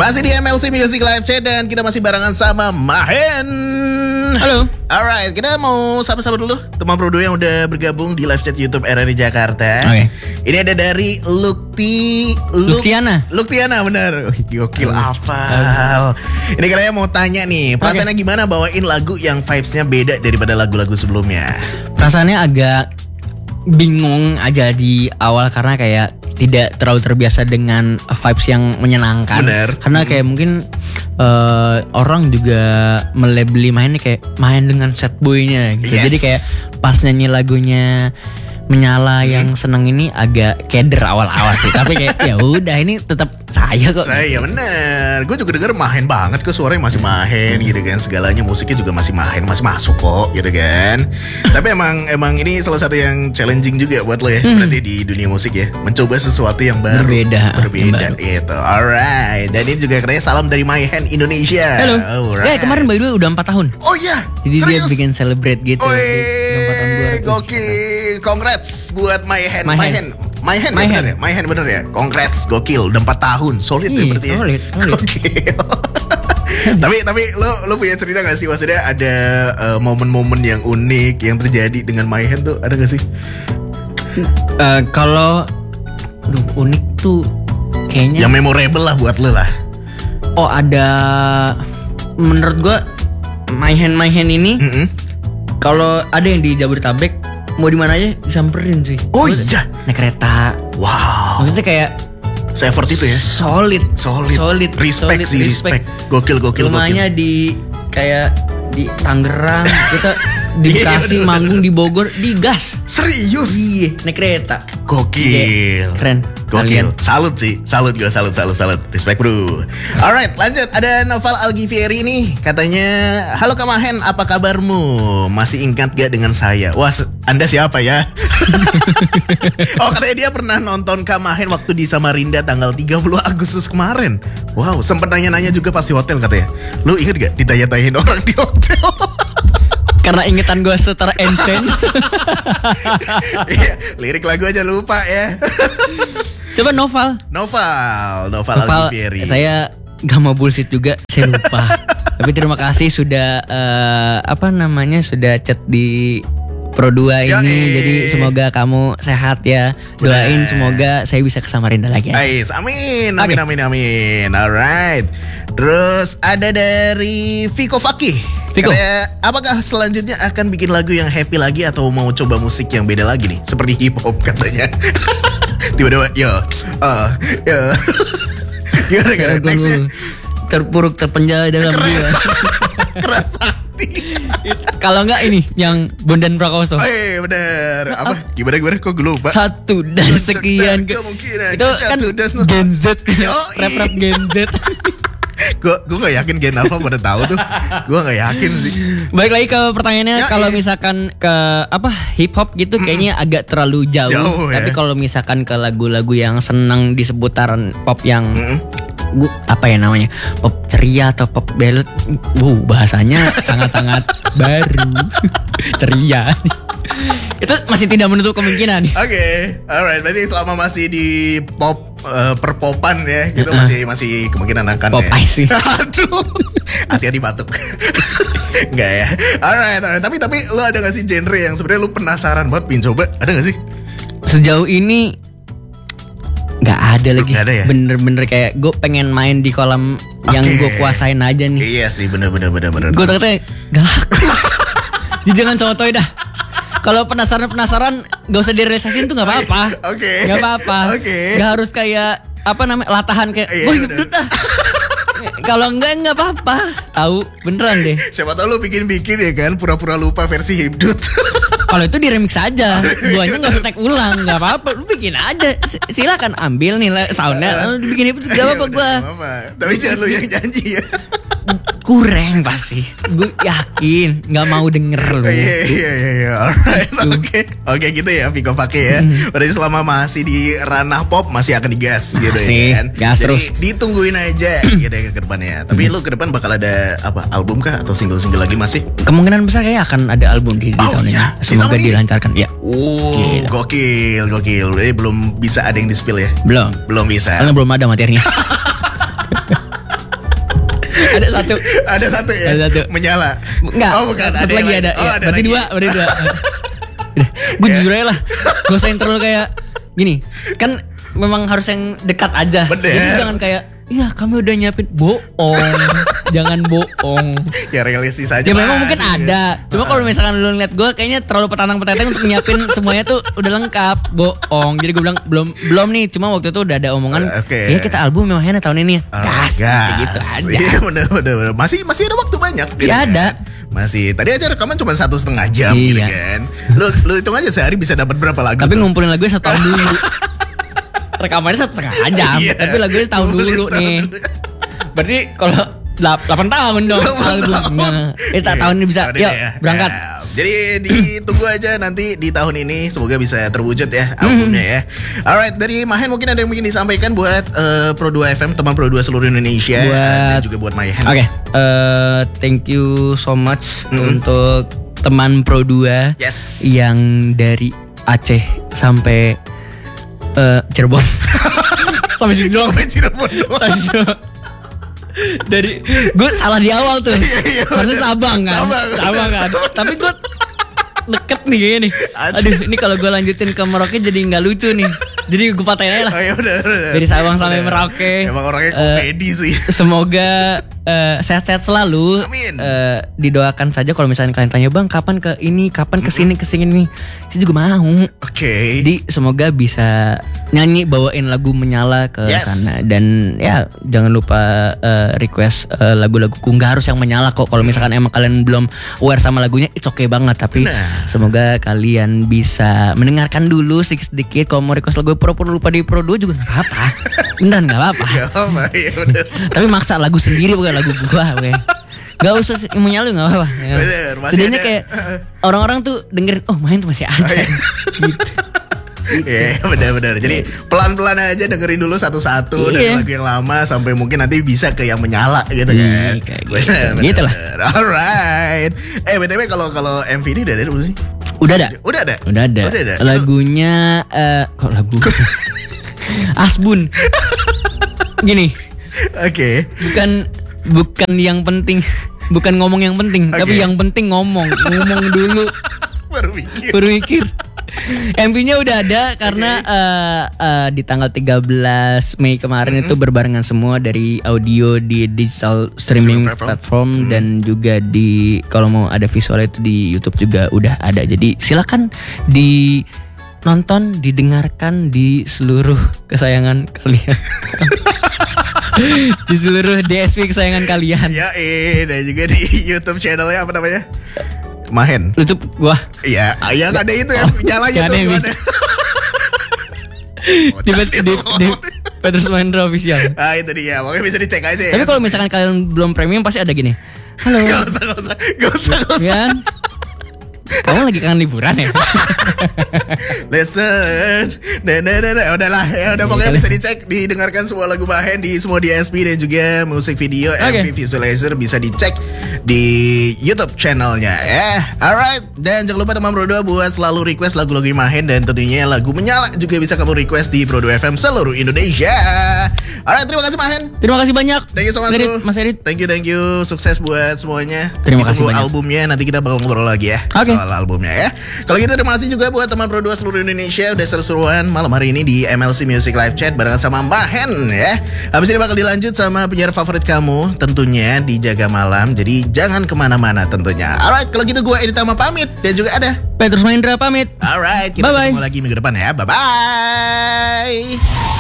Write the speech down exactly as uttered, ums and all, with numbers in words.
Masih di M L C Music Live Chat dan kita masih barengan sama Mahen. Halo. Alright, kita mau sapa-sapa dulu teman Prodo yang udah bergabung di live chat YouTube R R I Jakarta. Oke. Ini ada dari Lukti Luk, Luktiana. Luktiana benar. Oh, gokil hafal. Ini kalian mau tanya nih, perasaannya okay. gimana bawain lagu yang vibes-nya beda daripada lagu-lagu sebelumnya? Perasaannya agak bingung aja di awal karena kayak tidak terlalu terbiasa dengan vibes yang menyenangkan. Bener. Karena kayak hmm. mungkin uh, orang juga melabeli mainnya kayak main dengan sad boy-nya gitu. Yes. Jadi kayak pas nyanyi lagunya Menyala hmm. yang seneng ini agak keder awal-awal sih. Tapi kayak ya udah ini tetap saya kok. Saya bener. Gue juga denger Mahen banget kok, suaranya masih Mahen gitu kan. Segalanya musiknya juga masih Mahen, masih masuk kok gitu kan. Tapi emang emang ini salah satu yang challenging juga buat lo ya. Hmm. Berarti di dunia musik ya, mencoba sesuatu yang baru. Berbeda. Berbeda gitu. Alright. Dan ini juga katanya salam dari Mahen Indonesia. Halo. Alright. Ya kemarin by the way udah empat tahun. Oh iya. Jadi serius? dia bikin celebrate gitu. Wih, gokil. Congrats buat Mahen. Mahen. Mahen ya bener ya? Mahen bener ya? Congrats, gokil. Udah empat tahun. Solid ya berarti ya? Solid, solid. Gokil. tapi tapi lo lo punya cerita gak sih? Maksudnya ada uh, momen-momen yang unik yang terjadi dengan Mahen tuh, ada gak sih? Uh, kalau aduh, unik tuh kayaknya yang memorable lah buat lo lah. Oh ada, menurut gue Mahen Mahen ini Mm-hmm. kalau ada yang di Jabodetabek mau di mana aja disamperin sih. Oh iya. Naik kereta. Wow. Maksudnya kayak se-effort itu ya. Solid. Solid. Solid. Respect solid, sih respect. Gokil gokil Rumahnya gokil. di kayak di Tangerang, kita di Bekasi, Iya, manggung di Bogor, di gas. Serius? Iya, naik kereta. Gokil. Keren. Gokil. Kalian. Salut sih. Salut gue, salut, salut, salut. Respect bro. Alright, lanjut. Ada Noval Algivieri nih. Katanya, halo Kak Mahen, apa kabarmu? Masih ingat gak dengan saya? Wah, Anda siapa ya? Oh, katanya dia pernah nonton Kak Mahen waktu di Samarinda tanggal tiga puluh Agustus kemarin. Wow, sempet nanya-nanya juga pas di hotel katanya. Lu inget gak ditanya-tanyain orang di hotel? Karena ingetan gue setara Ensen. Iya, lirik lagu aja lupa ya. Coba Noval. Noval, Noval, Noval, Algivieri. saya gak mau bullshit juga, saya lupa. Tapi terima kasih sudah uh, apa namanya sudah chat di Pro dua ini. Yoi. Jadi semoga kamu sehat ya. Doain Bener. semoga saya bisa ke Samarinda lagi. Ya. Ais, amin, amin, Okay. amin, amin. Alright. Terus ada dari Viko Fakih. Viko. Katanya, apakah selanjutnya akan bikin lagu yang happy lagi atau mau coba musik yang beda lagi nih? Seperti hip hop katanya. Tiba-tiba, yo, uh, yo. Gimana, gimana, nextnya? Terpuruk terpenjara dalam jiwa. Keras hati. Kalau enggak ini yang Bondan Prakoso. Eh, bener. Apa? Gimana, gimana? Kok gue lupa? Satu dan sekian Dan kemungkinan itu kan dan Gen Z. Yoi. Rap-rap Gen Z. Gue gue gak yakin Gen Alpha pada tahu tuh. Gue gak yakin sih. Balik lagi ke pertanyaannya, Ya, kalau iya. misalkan ke apa hip hop gitu kayaknya agak terlalu jauh. Jauh, ya. Tapi kalau misalkan ke lagu-lagu yang senang di seputaran pop yang Mm-mm. gua, apa ya namanya, pop ceria atau pop ballad, wow bahasanya sangat-sangat baru. Ceria. Itu masih tidak menutup kemungkinan. Oke, okay. Alright. Berarti selama masih di pop uh, perpopan ya, gitu Uh-uh. masih masih kemungkinan akan Pop ya. ice sih. Aduh, hati-hati batuk. Enggak ya. Alright, alright. Tapi tapi lu ada gak sih genre yang sebenarnya lu penasaran banget pin coba? Ada gak sih? Sejauh ini nggak ada lagi. Nggak ada ya? Bener-bener kayak gue pengen main di kolam yang Oke. gue kuasain aja nih. Iya sih, bener bener bener bener. Gue takutnya gak laku. Jadi jangan sotoy dah. Kalau penasaran-penasaran gak usah direalisasin tuh gak apa-apa. Oke. Gak apa-apa. Oke. Gak harus kayak apa namanya latahan kayak Iya, gue bener. hidup dah. Kalau enggak enggak apa-apa. Tahu beneran deh. Siapa tahu lu bikin-bikin ya kan, pura-pura lupa versi Hibdut. Kalau itu di remix aja, guanya nggak usah tag ulang, nggak apa-apa, lu bikin aja. S- Silakan ambil nih lah soundnya, lu bikin itu gak apa-apa gua. Gak apa-apa. Tapi jangan lu yang janji ya. Kurang pasti, gue yakin nggak mau denger lu. Iya iya iya iya. Alright. Gitu. Oke. Oke gitu ya Viko pakai ya. Berarti selama masih di ranah pop masih akan digas gitu Masih, ya kan. gas Jadi terus. ditungguin aja gitu ya ke depannya. Tapi lu ke depan bakal ada apa? Album kah atau single-single lagi masih? Kemungkinan besar kayaknya akan ada album di, di Oh, tahun iya? ini. Di Semoga tahun ini? dilancarkan. Ya, Oh, Gila. gokil, gokil. Jadi belum bisa ada yang di-spill ya? belum. Belum bisa. Karena belum ada materinya. Ada satu. Ada satu ya. Ada satu. Menyala. Enggak. Oh bukan. Satu ada lagi yang ada. lain. Oh Ya, ada berarti lagi. dua, berarti dua. Udah, gue jujur aja lah. Gak usah yang terlalu kayak gini. Kan memang harus yang dekat aja. Bener. Jadi jangan kayak, iya kami udah nyiapin. Bohong. Jangan bohong. Ya realistis aja. Ya memang lah, mungkin gitu. ada. Cuma kalau misalkan lu ngeliat gue kayaknya terlalu petantang-petantang untuk nyiapin semuanya tuh udah lengkap. Bohong. Jadi gue bilang belum belum nih. Cuma waktu itu udah ada omongan. Oke. Ya kita album memangnya tahun ini. Gas. Kayak gitu aja. Iya bener, bener, bener. Masih masih ada waktu banyak. gitu Ya kan. ada. Masih. Tadi aja rekaman cuma satu setengah jam Iya. gitu kan. Lu lu hitung aja sehari bisa dapat berapa lagu Tapi tuh? ngumpulin lagunya satu tahun dulu. Rekamannya satu setengah jam. Iya. Tapi lagunya setahun Ngumpulin dulu setahun nih. dulu. Berarti kalau delapan tahun dong Delapan album. tahun. Nah, eh tak tahun ini bisa. Tahun Yuk ini ya. berangkat. Ya. Jadi ditunggu aja nanti di tahun ini semoga bisa terwujud ya albumnya ya. Alright, dari Mahen mungkin ada yang mungkin disampaikan buat eh, Pro dua F M, teman Pro dua seluruh Indonesia Buat- dan juga buat Mahen. Oke, eh, thank you so much Mm. untuk teman Pro dua Yes. yang dari Aceh sampai eh, Cirebon. Sampai situ doang. Sampai Cirebon doang. Sampai situ. Dari gue salah di awal tuh. Iya, iya, Harusnya bener. Sabang kan. Sabang. Sabang kan. Tapi gue deket nih kayaknya nih. Aceh. Aduh, ini kalau gue lanjutin ke Merauke jadi nggak lucu nih. Jadi gue patahin aja lah. Oh ya udah, udah. Dari Sabang sampai Udah. Merauke. Emang orangnya Eh, komedi sih. Semoga eh, sehat-sehat selalu. Amin. Eh, didoakan saja kalau misalnya kalian tanya bang kapan ke ini, kapan ke sini, ke sini nih. Saya juga mau. Oke. Jadi semoga bisa nyanyi bawain lagu Menyala ke Yes. sana dan ya jangan lupa eh, request eh, lagu-laguku nggak harus yang menyala kok. Kalau misalkan emang kalian belum aware sama lagunya, it's okay banget. Tapi Benar. semoga kalian bisa mendengarkan dulu sedikit-sedikit. Kalau mau request lagu pura-pura lupa di Pro dua juga nggak apa-apa. Beneran nggak apa-apa. Gak apa ya udah. Tapi maksa lagu sendiri bukan lagu gua, oke. Gak usah yang menyala nggak apa-apa. Ya. Bener, masih Setidaknya ada. kayak orang-orang tuh dengerin, oh main tuh masih ada. Oh, iya. gitu. Iya benar-benar. Jadi pelan-pelan aja dengerin dulu satu-satu dari Iya. lagu yang lama sampai mungkin nanti bisa ke yang menyala gitu Iya, kan. kayak gitu. Benar, benar, Gitu lah. benar. Alright. Eh B T W kalau kalau M V ini udah ada belum sih? Udah ada. Udah ada. Udah ada. Udah ada. Lagunya eh kok lagu? Asbun. Gini, Oke. bukan bukan yang penting, bukan ngomong yang penting, Oke. tapi yang penting ngomong. Ngomong dulu, Baru mikir. baru mikir. M V-nya udah ada karena eh, eh, di tanggal tiga belas Mei kemarin itu berbarengan semua dari audio di digital streaming Streaming platform. platform dan juga di kalau mau ada visualnya itu di YouTube juga udah ada. Jadi silakan di nonton, didengarkan di seluruh kesayangan kalian. Di seluruh D S P kesayangan kalian. Ya eh dan juga di YouTube channelnya apa namanya? Mahen. YouTube gua Iya, yang ada itu ya, Oh, nyalanya yang tuh ada yang gimana? di Kocak di, itu di, di ngomong. Petrus Mahendra official. Ah itu dia, makanya bisa dicek aja ya. Tapi kalau misalkan kalian belum premium pasti ada gini. Halo. Gak usah, gak usah, gak usah, gak usah. Kan? Kamu lagi kangen liburan ya? Listen, nah, nah, nah, nah. Udahlah, ya udah pokoknya bisa dicek, didengarkan semua lagu Mahen di semua D S P dan juga musik video Oke. M V Visualizer bisa dicek di YouTube channelnya ya. Alright, dan jangan lupa teman Pro dua buat selalu request lagu-lagu Mahen dan tentunya lagu Menyala juga bisa kamu request di Pro dua F M seluruh Indonesia. Alright, terima kasih Mahen. Terima kasih banyak. Thank you so much, Mas Erit, bro. Mas Erit. Thank you, thank you. Sukses buat semuanya. Terima kasih Ditunggu banyak. albumnya, nanti kita bakal ngobrol lagi ya. Oke. Soal albumnya ya. Kalau gitu terima kasih juga buat teman Pro dua seluruh Indonesia udah seru-seruan malam hari ini di M L C Music Live Chat barengan sama Mahen ya. Habis ini bakal dilanjut sama penyiar favorit kamu tentunya di Jaga Malam. Jadi jangan kemana-mana tentunya. Alright, kalau gitu gue Editama pamit dan juga ada. Petrus Mahendra pamit. Alright, kita Bye-bye. ketemu lagi minggu depan ya. Bye-bye.